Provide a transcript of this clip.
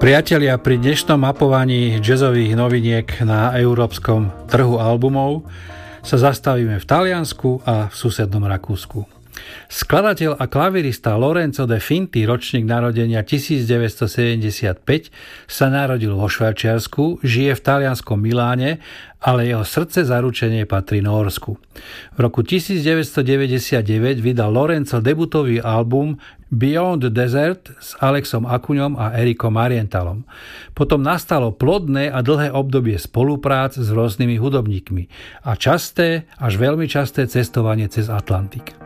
Priatelia, pri dnešnom mapovaní jazzových noviniek na európskom trhu albumov sa zastavíme v Taliansku a v susednom Rakúsku. Skladateľ a klavirista Lorenzo De Finti, ročník narodenia 1975, sa narodil vo Švajčiarsku, žije v talianskom Miláne, ale jeho srdce zaručenie patrí Nórsku. V roku 1999 vydal Lorenzo debutový album Beyond the Desert s Alexom Acuňom a Erikom Marientalom. Potom nastalo plodné a dlhé obdobie spoluprác s rôznymi hudobníkmi a časté, až veľmi časté cestovanie cez Atlantik.